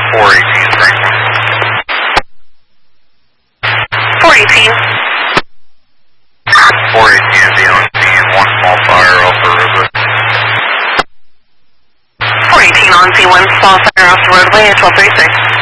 418 Franklin. 418. 418 is the on scene, one small fire off the roadway. 418 on scene, one small fire off the roadway at 1236.